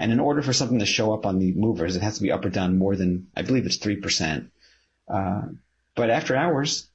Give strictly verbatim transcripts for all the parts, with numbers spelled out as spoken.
And in order for something to show up on the movers, it has to be up or down more than, I believe it's three percent. Uh, but after hours,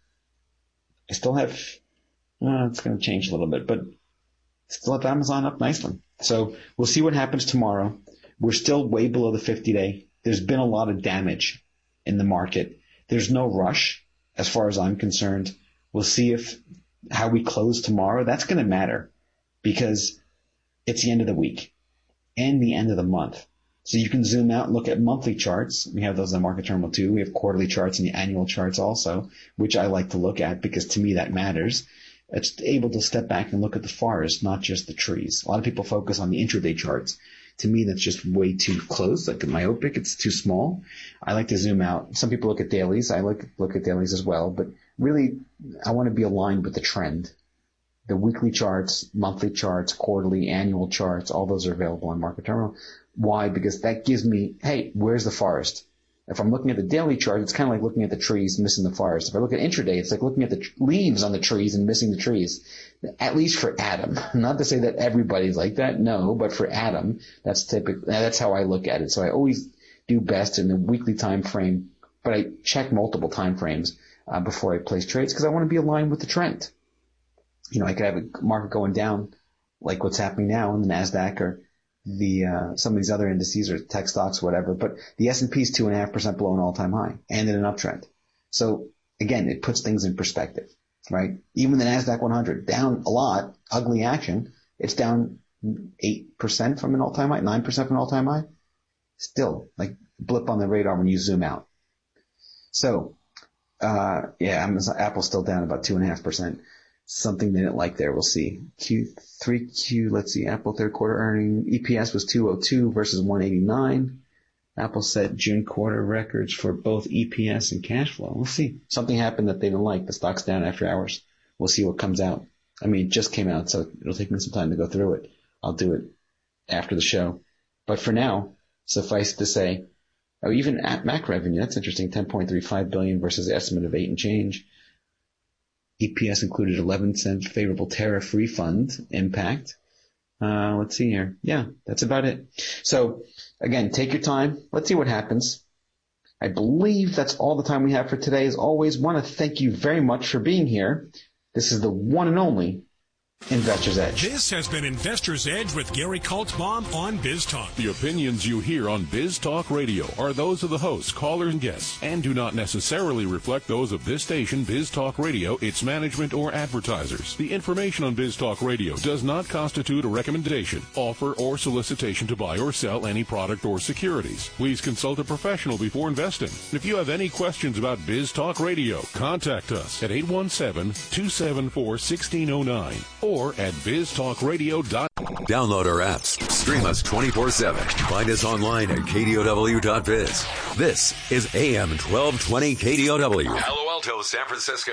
I still have, uh, it's going to change a little bit, but still have Amazon up nicely. So we'll see what happens tomorrow. We're still way below the fifty-day. There's been a lot of damage in the market. There's no rush as far as I'm concerned. We'll see if how we close tomorrow. That's going to matter because it's the end of the week and the end of the month. So you can zoom out and look at monthly charts. We have those on Market Terminal too. We have quarterly charts and the annual charts also, which I like to look at because to me that matters. It's able to step back and look at the forest, not just the trees. A lot of people focus on the intraday charts. To me, that's just way too close, like myopic. It's too small. I like to zoom out. Some people look at dailies. I like look at dailies as well. But really, I want to be aligned with the trend. The weekly charts, monthly charts, quarterly, annual charts, all those are available on Market Terminal. Why? Because that gives me, hey, where's the forest? If I'm looking at the daily chart, it's kind of like looking at the trees and missing the forest. If I look at intraday, it's like looking at the tr- leaves on the trees and missing the trees. At least for Adam. Not to say that everybody's like that, no, but for Adam, that's typically, that's how I look at it. So I always do best in the weekly time frame, but I check multiple time frames uh, before I place trades because I want to be aligned with the trend. You know, I could have a market going down like what's happening now in the NASDAQ or the uh, some of these other indices or tech stocks, whatever. But the S and P is two and a half percent below an all-time high and in an uptrend. So again, it puts things in perspective, right? Even the NASDAQ one hundred down a lot, ugly action. It's down eight percent from an all-time high, nine percent from an all-time high. Still, like blip on the radar when you zoom out. So, uh, yeah, Amazon, Apple's still down about two and a half percent. Something they didn't like there. We'll see. Q three Q, let's see. Apple third quarter earning E P S was two oh two versus one eighty-nine. Apple set June quarter records for both E P S and cash flow. We'll see. Something happened that they didn't like. The stock's down after hours. We'll see what comes out. I mean, it just came out, so it'll take me some time to go through it. I'll do it after the show. But for now, suffice to say, oh, even at Mac revenue, that's interesting. ten point three five billion dollars versus the estimate of eight and change. E P S included eleven cent favorable tariff refund impact. Uh, let's see here. Yeah, that's about it. So again, take your time. Let's see what happens. I believe that's all the time we have for today. As always, want to thank you very much for being here. This is the one and only Investor's Edge. This has been Investor's Edge with Gary Kaltbaum on Biz Talk. The opinions you hear on Biz Talk Radio are those of the hosts, callers, and guests, and do not necessarily reflect those of this station, Biz Talk Radio, its management, or advertisers. The information on Biz Talk Radio does not constitute a recommendation, offer, or solicitation to buy or sell any product or securities. Please consult a professional before investing. If you have any questions about Biz Talk Radio, contact us at eight one seven, two seven four, one six zero nine or at biz talk radio dot com. Download our apps. Stream us twenty-four seven. Find us online at K D O W dot biz. This is A M twelve twenty K D O W. Palo Alto, San Francisco.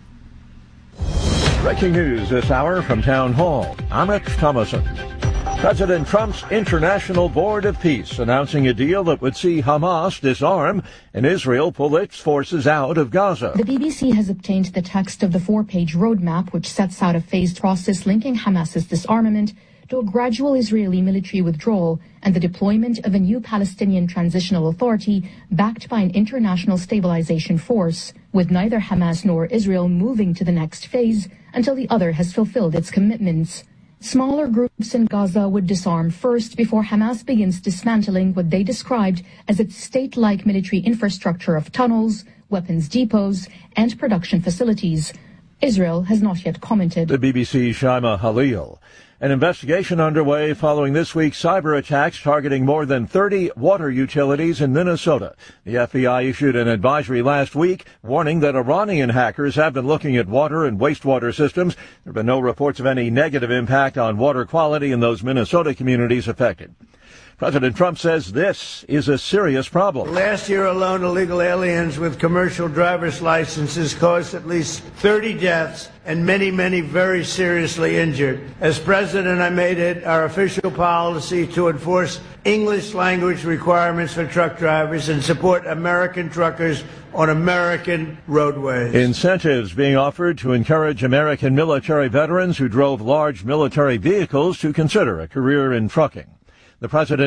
Breaking news this hour from Town Hall. I'm Rich Thomason. President Trump's International Board of Peace announcing a deal that would see Hamas disarm and Israel pull its forces out of Gaza. The B B C has obtained the text of the four-page roadmap which sets out a phased process linking Hamas's disarmament to a gradual Israeli military withdrawal and the deployment of a new Palestinian transitional authority backed by an international stabilization force, with neither Hamas nor Israel moving to the next phase until the other has fulfilled its commitments. Smaller groups in Gaza would disarm first before Hamas begins dismantling what they described as its state-like military infrastructure of tunnels, weapons depots, and production facilities. Israel has not yet commented. The B B C's Shaima Halil. An investigation underway following this week's cyber attacks targeting more than thirty water utilities in Minnesota. The F B I issued an advisory last week warning that Iranian hackers have been looking at water and wastewater systems. There have been no reports of any negative impact on water quality in those Minnesota communities affected. President Trump says this is a serious problem. Last year alone, illegal aliens with commercial driver's licenses caused at least thirty deaths and many, many very seriously injured. As president, I made it our official policy to enforce English language requirements for truck drivers and support American truckers on American roadways. Incentives being offered to encourage American military veterans who drove large military vehicles to consider a career in trucking. The president